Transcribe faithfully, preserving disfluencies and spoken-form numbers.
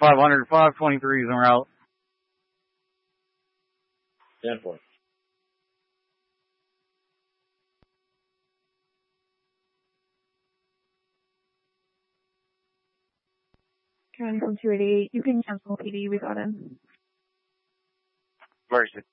five hundred, five twenty-three is en route. ten four. Karen from two eighty-eight. You can cancel P D. We got him. Mercy.